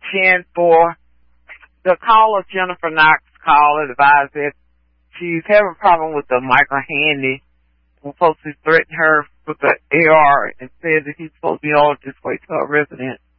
10-4. The caller, Jennifer Knox, called, advised that she's having a problem with the Michael Handy, who supposed to threaten her with the AR and said that he's supposed to be on his way to her residence.